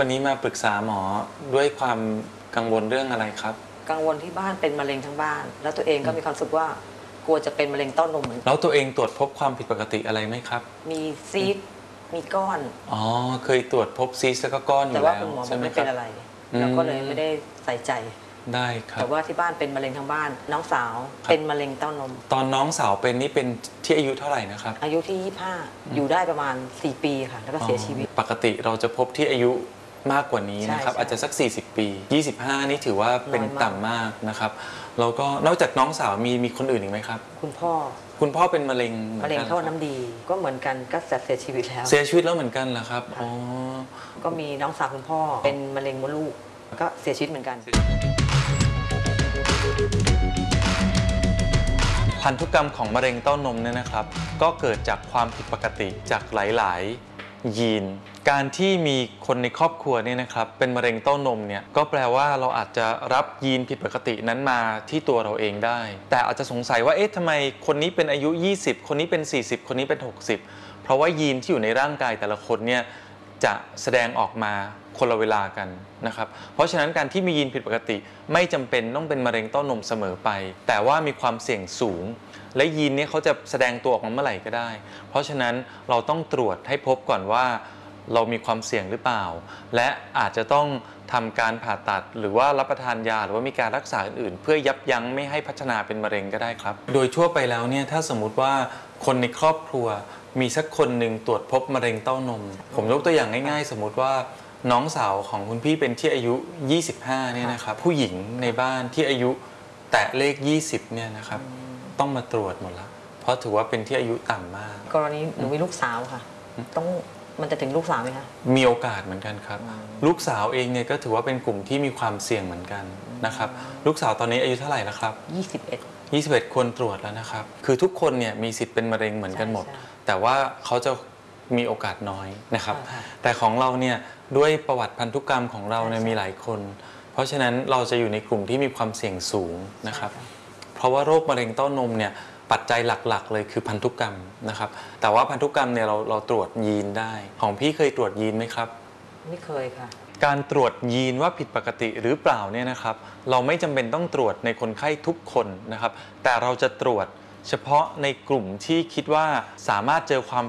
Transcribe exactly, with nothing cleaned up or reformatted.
วันนี้มาปรึกษาหมอด้วยความกังวลเรื่องอะไรครับกังวลที่บ้านเป็นมะเร็งทั้งบ้านแล้วตัวเองก็มีความรู้สึกว่ากลัวจะเป็นมะเร็งเต้านมเหมือนกันแล้วตัวเองตรวจพบความผิดปกติอะไรไหมครับมีซีสต์มีก้อนอ๋อเคยตรวจพบซีสต์แล้วก็ก้อนอยู่แล้วแต่ว่าคุณหมอบอกไม่เป็นอะไรเราก็เลยไม่ได้ใส่ใจได้ครับแต่ว่าที่บ้านเป็นมะเร็งทั้งบ้านน้องสาวเป็นมะเร็งเต้านมตอนน้องสาวเป็นนี่เป็นที่อายุเท่าไหร่นะครับอายุที่ยี่สิบห้าอยู่ได้ประมาณสี่ปีค่ะแล้วก็เสียชีวิตปกติเราจะพบที่อายุมากกว่านี้นะครับอาจจะสักสี่สิบปียี่สิบห้านี่ถือว่าเป็นต่ำมากนะครับแล้วก็นอกจากน้องสาวมีมีคนอื่นอีกไหมครับคุณพ่อคุณพ่อเป็นมะเร็งมะเร็งท่อน้ำดีก็เหมือนกันก็เสียชีวิตแล้วเสียชีวิตแล้วเหมือนกันเหรอครับอ๋อก็มีน้องสาวคุณพ่อเป็นมะเร็งมดลูกก็เสียชีวิตเหมือนกันพันธุกรรมของมะเร็งเต้านมเนี่ยนะครับก็เกิดจากความผิดปกติจากหลายๆยีนการที่มีคนในครอบครัวเนี่ยนะครับเป็นมะเร็งเต้านมเนี่ยก็แปลว่าเราอาจจะรับยีนผิดปกตินั้นมาที่ตัวเราเองได้แต่อาจจะสงสัยว่าเอ๊ะทำไมคนนี้เป็นอายุยี่สิบคนนี้เป็นสี่สิบคนนี้เป็นหกสิบเพราะว่ายีนที่อยู่ในร่างกายแต่ละคนเนี่ยจะแสดงออกมาคนละเวลากันนะครับเพราะฉะนั้นการที่มียีนผิดปกติไม่จำเป็นต้องเป็นมะเร็งเต้านมเสมอไปแต่ว่ามีความเสี่ยงสูงและยีนนี้เขาจะแสดงตัวออกมาเมื่อไหร่ก็ได้เพราะฉะนั้นเราต้องตรวจให้พบก่อนว่าเรามีความเสี่ยงหรือเปล่าและอาจจะต้องทำการผ่าตัดหรือว่ารับประทานยาหรือว่ามีการรักษาอื่นๆเพื่อยับยั้งไม่ให้พัฒนาเป็นมะเร็งก็ได้ครับโดยทั่วไปแล้วเนี่ยถ้าสมมุติว่าคนในครอบครัวมีสักคนหนึ่งตรวจพบมะเร็งเต้านมผมยกตัวอย่างง่ายๆสมมุติว่าน้องสาวของคุณพี่เป็นที่อายุยี่สิบห้าเนี่ยนะครับผู้หญิงในบ้านที่อายุแตะเลขยี่สิบเนี่ยนะครับต้องมาตรวจหมดแล้วเพราะถือว่าเป็นที่อายุต่ำมากกรณีหนูมีลูกสาวค่ะต้องมันจะถึงลูกสาวไหมคะมีโอกาสเหมือนกันครับลูกสาวเองเนี่ยก็ถือว่าเป็นกลุ่มที่มีความเสี่ยงเหมือนกันนะครับลูกสาวตอนนี้อายุเท่าไหร่แล้วครับยี่สิบเอ็ดยี่สิบเอ็ดคนตรวจแล้วนะครับคือทุกคนเนี่ยมีสิทธิ์เป็นมะเร็งเหมือนกันหมดแต่ว่าเขาจะมีโอกาสน้อยนะครับแต่ของเราเนี่ยด้วยประวัติพันธุกรรมของเราเนี่ยมีหลายคนเพราะฉะนั้นเราจะอยู่ในกลุ่มที่มีความเสี่ยงสูงนะครับเพราะว่าโรคมะเร็งเต้านมเนี่ยปัจจัยหลักๆเลยคือพันธุกรรมนะครับแต่ว่าพันธุกรรมเนี่ยเราเราตรวจยีนได้ของพี่เคยตรวจยีนไหมครับไม่เคยค่ะการตรวจยีนว่าผิดปกติหรือเปล่าเนี่ยนะครับเราไม่จำเป็นต้องตรวจในคนไข้ทุกคนนะครับแต่เราจะตรวจเฉพาะในกลุ่มที่คิดว่าสามารถเจอความ